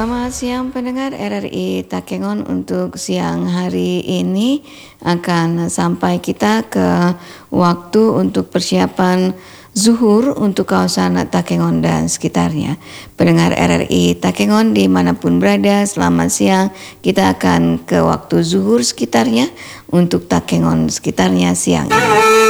Selamat siang pendengar RRI Takengon. Untuk siang hari ini akan sampai kita ke waktu untuk persiapan zuhur untuk kawasan Takengon dan sekitarnya. Pendengar RRI Takengon dimanapun berada, selamat siang. Kita akan ke waktu zuhur sekitarnya untuk Takengon sekitarnya siang ini.